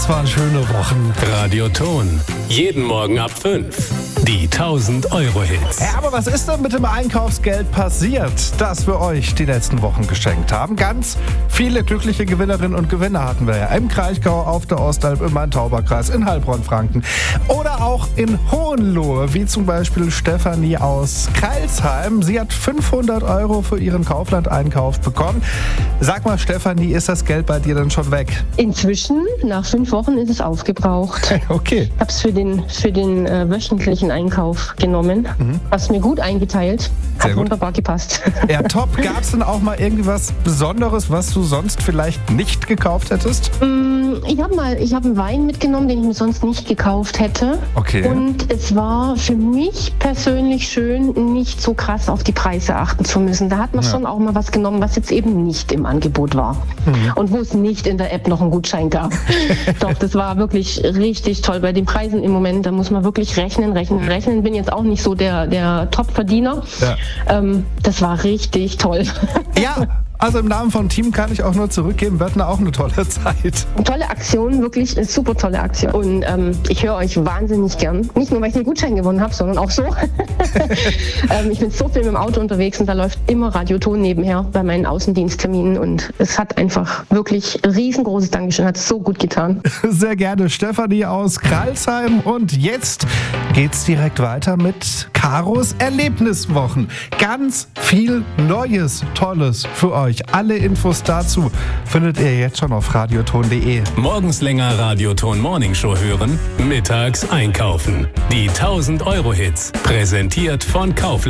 das waren schöne Wochen. Radioton. Jeden Morgen ab 5. Die 1000-Euro-Hits. Ja, aber was ist denn mit dem Einkaufsgeld passiert, das wir euch die letzten Wochen geschenkt haben? Ganz viele glückliche Gewinnerinnen und Gewinner hatten wir ja. Im Kraichgau, auf der Ostalb, im Main-Tauber-Kreis, in Heilbronn-Franken oder auch in Hohenlohe, wie zum Beispiel Stefanie aus Crailsheim. Sie hat 500 Euro für ihren Kaufland-Einkauf bekommen. Sag mal, Stefanie, ist das Geld bei dir denn schon weg? Inzwischen, nach 5 Wochen, ist es aufgebraucht. Okay. Ich habe es für den wöchentlichen Einkauf genommen. Hast mir gut eingeteilt. Hat wunderbar gepasst. Ja, top. Gab es denn auch mal irgendwie was Besonderes, was du sonst vielleicht nicht gekauft hättest? Ich habe einen Wein mitgenommen, den ich mir sonst nicht gekauft hätte. Okay. Und es war für mich persönlich schön, nicht so krass auf die Preise achten zu müssen. Da hat man schon auch mal was genommen, was jetzt eben nicht im Angebot war. Und wo es nicht in der App noch einen Gutschein gab. Doch, das war wirklich richtig toll. Bei den Preisen im Moment, da muss man wirklich rechnen. Bin jetzt auch nicht so der Top-Verdiener. Ja. Das war richtig toll. Ja. Also im Namen von Team kann ich auch nur zurückgeben, wird auch eine tolle Zeit. Tolle Aktion, wirklich eine super tolle Aktion. Und ich höre euch wahnsinnig gern. Nicht nur, weil ich einen Gutschein gewonnen habe, sondern auch so. Ich bin so viel mit dem Auto unterwegs und da läuft immer Radioton nebenher bei meinen Außendienstterminen. Und es hat einfach wirklich riesengroßes Dankeschön, hat so gut getan. Sehr gerne, Stefanie aus Crailsheim. Und jetzt geht's direkt weiter mit Karos Erlebniswochen. Ganz viel Neues, Tolles für euch. Alle Infos dazu findet ihr jetzt schon auf radioton.de. Morgens länger Radioton Morningshow hören, mittags einkaufen. Die 1000-Euro-Hits, präsentiert von Kaufland.